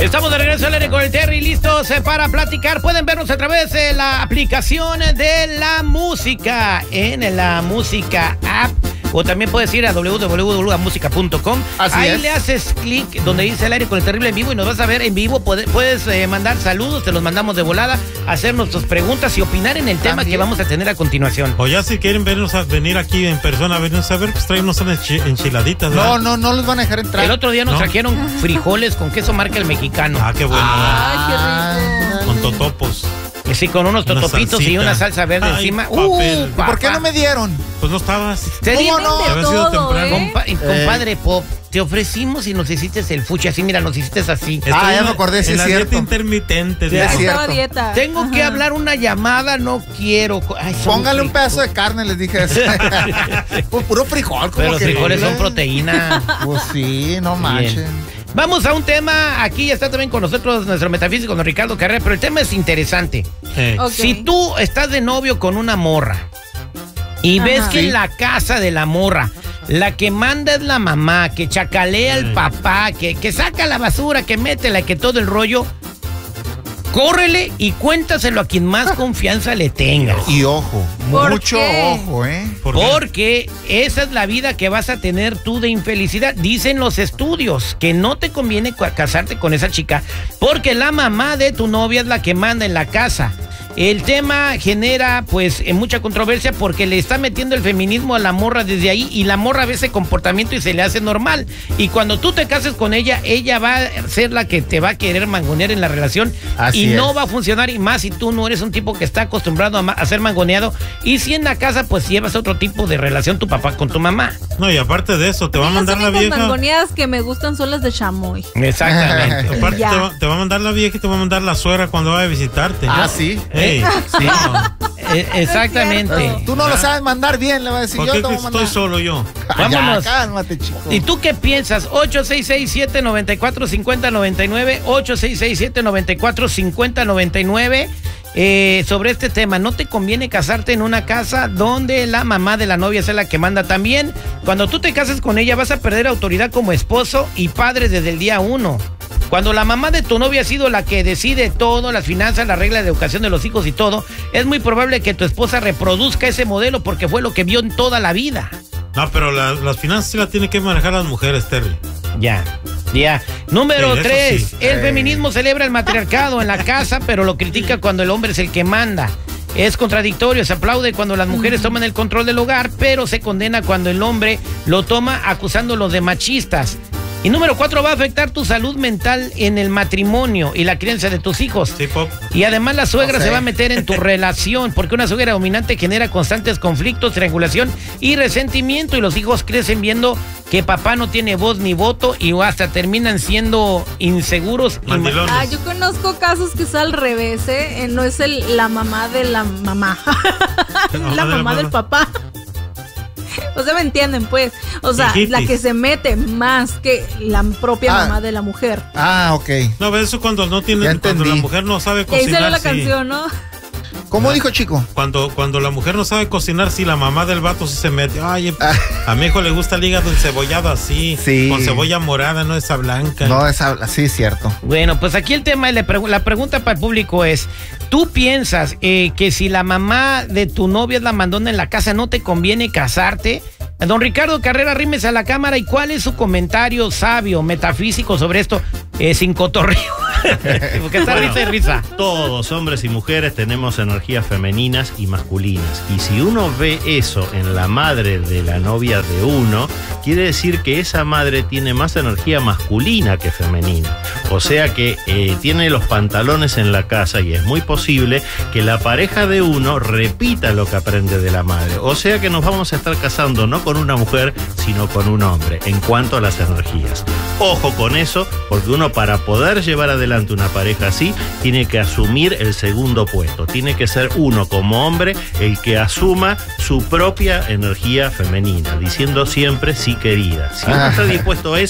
Estamos de regreso al aire con el Terry, listos para platicar. Pueden vernos a través de la aplicación de La Música, en La Música App. O también puedes ir a www.musica.com. Ahí le haces clic donde dice el aire con el terrible en vivo y nos vas a ver en vivo. Puedes mandar saludos, te los mandamos de volada, hacer nuestras preguntas y opinar en el tema que vamos a tener a continuación. O ya si quieren venir aquí en persona a vernos a ver, pues tráenos unas enchiladitas. ¿Verdad? No les van a dejar entrar. El otro día nos trajeron frijoles con queso marca El Mexicano. Ah, qué bueno. Ay, qué rico. Con totopos. Sí, con unos totopitos y una salsa verde encima. ¿Por qué no me dieron? Pues no estabas. ¿Cómo no? Había sido temprano. Compadre Pop, te ofrecimos y nos hiciste el fuchi así, mira, nos hiciste así. Ya me acordé, sí es cierto. Dieta intermitente. Sí, es cierto. Dieta. Tengo que hablar una llamada, no quiero. Ay, póngale un pedazo de carne, les dije. Pues puro frijol. Pero los frijoles son proteína. Pues sí, no manches. Vamos a un tema, aquí está también con nosotros nuestro metafísico, don Ricardo Carrera, pero el tema es interesante. Okay. Si tú estás de novio con una morra y ves que en la casa de la morra la que manda es la mamá, que chacalea al papá, que saca la basura, que métela, que todo el rollo, córrele y cuéntaselo a quien más confianza le tengas. Y ojo, mucho ojo, Porque esa es la vida que vas a tener tú de infelicidad. Dicen los estudios que no te conviene casarte con esa chica porque la mamá de tu novia es la que manda en la casa. El tema genera pues mucha controversia porque le está metiendo el feminismo a la morra desde ahí y la morra ve ese comportamiento y se le hace normal. Y cuando tú te cases con ella, ella va a ser la que te va a querer mangonear en la relación. Así y no va a funcionar, y más si tú no eres un tipo que está acostumbrado a ser mangoneado. Y si en la casa pues llevas otro tipo de relación tu papá con tu mamá. No, y aparte de eso, te va a mandar la vieja. Las mangoneadas que me gustan son las de chamoy. Exactamente. Aparte te va a mandar la vieja y te va a mandar la suegra cuando vaya a visitarte. Sí. Sí. Exactamente. Tú no lo sabes mandar bien, le va a decir. Yo estoy solo yo. Vámonos. Cálmate, chico. ¿Y tú qué piensas? 8667-945099, 8667-945099. Sobre este tema, ¿no te conviene casarte en una casa donde la mamá de la novia sea la que manda también? Cuando tú te cases con ella vas a perder autoridad como esposo y padre desde el día 1. Cuando la mamá de tu novia ha sido la que decide todo, las finanzas, la regla de educación de los hijos y todo, es muy probable que tu esposa reproduzca ese modelo porque fue lo que vio en toda la vida. No, pero las finanzas sí las tienen que manejar las mujeres, Terry. Ya. Número 3, sí. El feminismo celebra el matriarcado en la casa, pero lo critica cuando el hombre es el que manda. Es contradictorio, se aplaude cuando las mujeres toman el control del hogar, pero se condena cuando el hombre lo toma acusándolos de machistas. Y número 4, va a afectar tu salud mental en el matrimonio y la crianza de tus hijos. Sí, Pop. Y además la suegra se va a meter en tu relación, porque una suegra dominante genera constantes conflictos, triangulación y resentimiento, y los hijos crecen viendo que papá no tiene voz ni voto y hasta terminan siendo inseguros. Yo conozco casos que es al revés, no es la mamá de la mamá, la mamá del papá. O sea, ¿me entienden, pues? O sea, la que se mete más que la propia mamá de la mujer. Ok. No, eso cuando no tiene, cuando la mujer no sabe cocinar. Ahí salió la canción, ¿no? ¿Cómo dijo, chico? Cuando la mujer no sabe cocinar, sí, la mamá del vato sí se mete. Ay, a mi hijo le gusta el hígado encebollado así, con cebolla morada, no esa blanca. No, esa, sí, cierto. Bueno, pues aquí el tema, la pregunta para el público es, ¿tú piensas que si la mamá de tu novia es la mandona en la casa, no te conviene casarte? Don Ricardo Carrera, rímese a la cámara, ¿y cuál es su comentario sabio, metafísico sobre esto? Sin cotorreo. Porque está risa y risa. Todos, hombres y mujeres, tenemos energías femeninas y masculinas. Y si uno ve eso en la madre de la novia de uno, quiere decir que esa madre tiene más energía masculina que femenina. O sea que tiene los pantalones en la casa y es muy posible que la pareja de uno repita lo que aprende de la madre. O sea que nos vamos a estar casando no con una mujer, sino con un hombre, en cuanto a las energías. Ojo con eso, porque uno para poder llevar adelante una pareja así, tiene que asumir el segundo puesto. Tiene que ser uno como hombre el que asuma su propia energía femenina, diciendo siempre sí querida. Si uno está dispuesto a eso,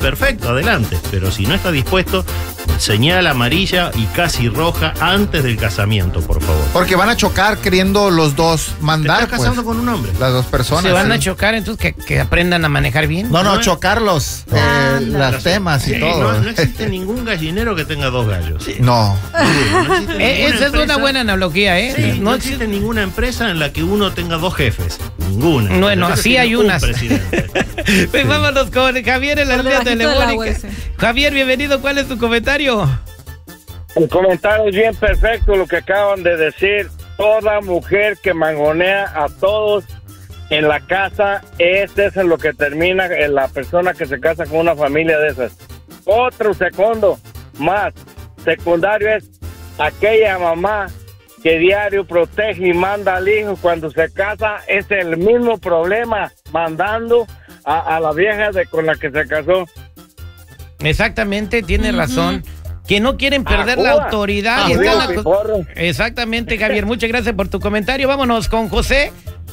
perfecto, adelante. Pero si no está dispuesto, señal amarilla y casi roja antes del casamiento, por favor. Porque van a chocar queriendo los dos mandar. Te estás casando con un hombre. Las dos personas. Se van a chocar, entonces que aprendan a manejar bien. No, chocarlos. Las temas y todo. No existe ningún gallinero que tenga dos gallos. No. Esa es una buena analogía, ¿eh? Sí, no existe ninguna empresa en la que uno tenga dos jefes. Ninguna. Bueno, así hay unas. Pues vámonos con Javier en la línea telefónica. Javier, bienvenido. ¿Cuál es tu comentario? El comentario es bien perfecto lo que acaban de decir. Toda mujer que mangonea a todos en la casa, es en lo que termina en la persona que se casa con una familia de esas. Otro segundo más secundario es aquella mamá que diario protege y manda al hijo cuando se casa. Es el mismo problema mandando a la vieja con la que se casó. Exactamente, tiene razón. Que no quieren perder la autoridad. Exactamente, Javier. Muchas gracias por tu comentario. Vámonos con José.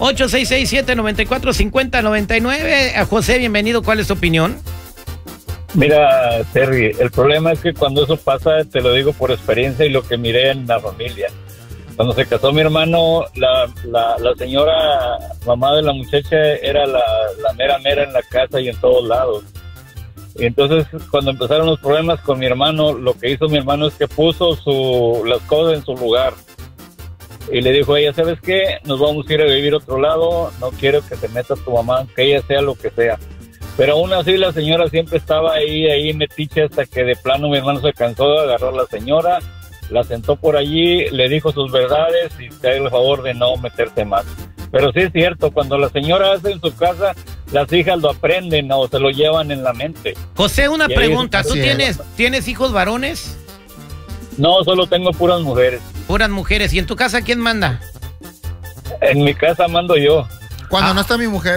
8667-945099. José, bienvenido. ¿Cuál es tu opinión? Mira, Terry, el problema es que cuando eso pasa, te lo digo por experiencia y lo que miré en la familia. Cuando se casó mi hermano, la señora mamá de la muchacha era la mera en la casa y en todos lados. Y entonces, cuando empezaron los problemas con mi hermano, lo que hizo mi hermano es que puso las cosas en su lugar. Y le dijo a ella, ¿sabes qué? Nos vamos a ir a vivir a otro lado, no quiero que te metas tu mamá, que ella sea lo que sea. Pero aún así la señora siempre estaba ahí metiche, hasta que de plano mi hermano se cansó, agarró a la señora, la sentó por allí, le dijo sus verdades y te haga el favor de no meterse más. Pero sí es cierto, cuando la señora hace en su casa, las hijas lo aprenden o se lo llevan en la mente. José, una pregunta, ¿tú tienes hijos varones? No, solo tengo puras mujeres. Puras mujeres, ¿y en tu casa quién manda? En mi casa mando yo. Cuando no está mi mujer.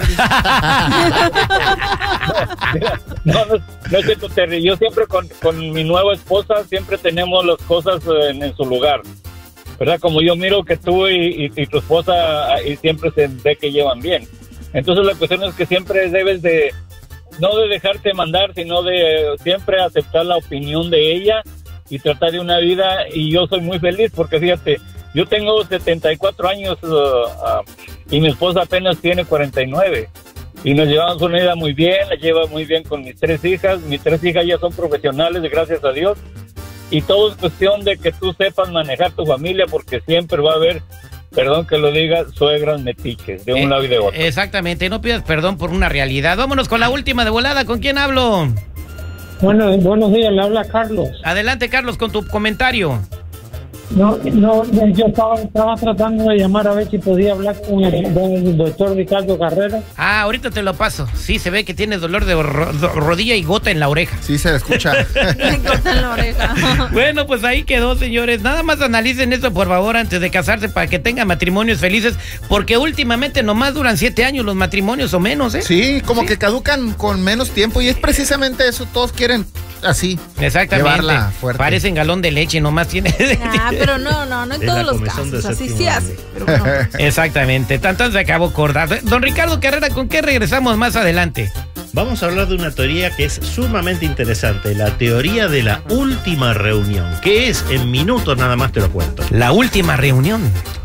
No es cierto, Terry. Yo siempre con mi nueva esposa siempre tenemos las cosas en su lugar, ¿verdad? Como yo miro que tú y tu esposa y siempre se ve que llevan bien. Entonces la cuestión es que siempre debes de, no de dejarte mandar, sino de siempre aceptar la opinión de ella y tratar de una vida. Y yo soy muy feliz porque fíjate, yo tengo 74 años y mi esposa apenas tiene 49. Y nos llevamos una vida muy bien, la lleva muy bien con mis 3 hijas. Mis 3 hijas ya son profesionales, gracias a Dios. Y todo es cuestión de que tú sepas manejar tu familia, porque siempre va a haber, perdón que lo diga, suegras metiches de un lado y de otro. Exactamente, no pidas perdón por una realidad. Vámonos con la última de volada. ¿Con quién hablo? Bueno, buenos días, le habla Carlos. Adelante, Carlos, con tu comentario. No, yo estaba tratando de llamar a ver si podía hablar con el doctor Ricardo Carrera. Ahorita te lo paso. Sí, se ve que tiene dolor de rodilla y gota en la oreja. Sí, se escucha. Gota en la oreja. Bueno, pues ahí quedó, señores. Nada más analicen esto, por favor, antes de casarse, para que tengan matrimonios felices, porque últimamente nomás duran 7 años los matrimonios o menos, ¿eh? Sí, como que caducan con menos tiempo, y es precisamente eso. Todos quieren así. Exactamente. Llevarla fuerte. Parecen galón de leche, nomás tiene. Pero no en todos los casos, así sí hace. Pero no. Exactamente. Tanto se acabó corta. Don Ricardo Carrera, ¿con qué regresamos más adelante? Vamos a hablar de una teoría que es sumamente interesante, la teoría de la última reunión, que es en minutos nada más te lo cuento. La última reunión.